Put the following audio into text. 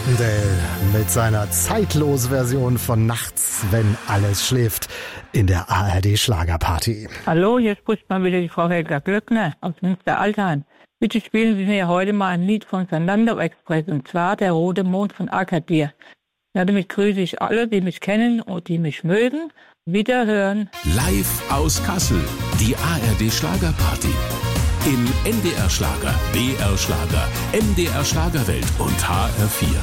Chippendale mit seiner Zeitlos-Version von Nachts, wenn alles schläft, in der ARD-Schlagerparty. Hallo, hier spricht mal wieder die Frau Helga Glöckner aus Münster-Altheim. Bitte spielen Sie mir heute mal ein Lied von Fernando Express, und zwar Der rote Mond von Agadir. Damit grüße ich alle, die mich kennen und die mich mögen. Wiederhören. Live aus Kassel, die ARD-Schlagerparty. Im NDR Schlager, BR Schlager, MDR Schlagerwelt und HR4.